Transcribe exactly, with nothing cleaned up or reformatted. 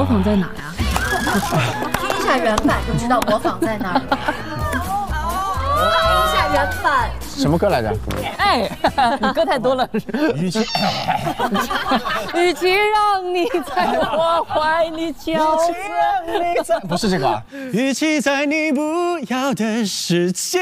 模仿在哪呀？ 听一下原版就知道模仿在哪儿了。听一下原版。 什么歌来着？ 哎，你歌太多了。 与其与其让你在我怀里娇不是这个啊。与其在你不要的世界